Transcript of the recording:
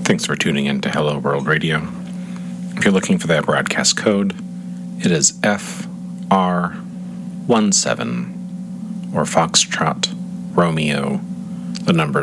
Thanks for tuning in to Hello World Radio. If you're looking for that broadcast code, it is FR17, or Foxtrot Romeo, the number